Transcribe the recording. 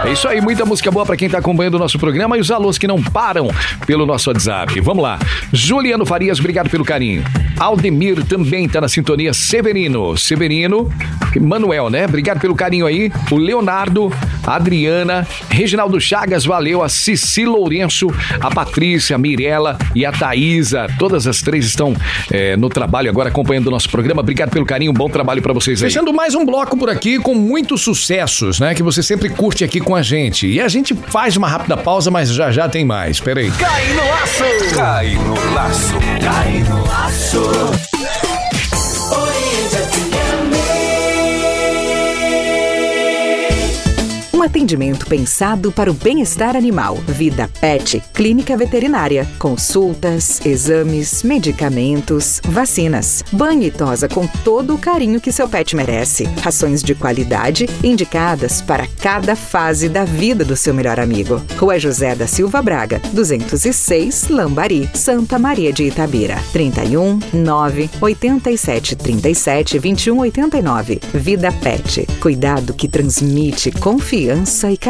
É isso aí, muita música boa pra quem tá acompanhando o nosso programa e os alôs que não param pelo nosso WhatsApp. Vamos lá. Juliano Farias, obrigado pelo carinho. Aldemir também tá na sintonia. Severino, Manuel, né? Obrigado pelo carinho aí. O Leonardo, a Adriana, Reginaldo Chagas, valeu. A Cici Lourenço, a Patrícia, a Mirella e a Thaísa. Todas as três estão no trabalho agora acompanhando o nosso programa. Obrigado pelo carinho, bom trabalho pra vocês aí. Fechando mais um bloco por aqui com muitos sucessos, né? Que você sempre curte aqui com a gente. E a gente faz uma rápida pausa, mas já tem mais. Espera aí. Cai no laço! Cai no laço! Cai no laço! Um atendimento pensado para o bem-estar animal. Vida Pet, clínica veterinária. Consultas, exames, medicamentos, vacinas. Banho e tosa com todo o carinho que seu pet merece. Rações de qualidade indicadas para cada fase da vida do seu melhor amigo. Rua José da Silva Braga, 206, Lambari, Santa Maria de Itabira. 31 9 87 37 21 89. Vida Pet. Cuidado que transmite confiança e carinho.